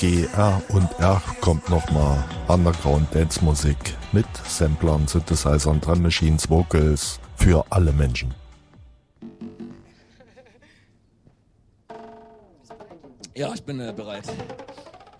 GR&R kommt nochmal Underground Dance Musik mit Samplern, Synthesizern, Drum Machines, Vocals für alle Menschen. Ja, ich bin bereit.